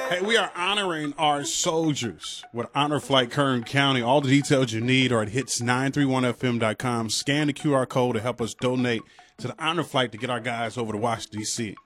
Hey, we are honoring our soldiers with Honor Flight Kern County. All the details you need are at hits931fm.com. Scan the QR code to help us donate to the Honor Flight to get our guys over to Washington, D.C.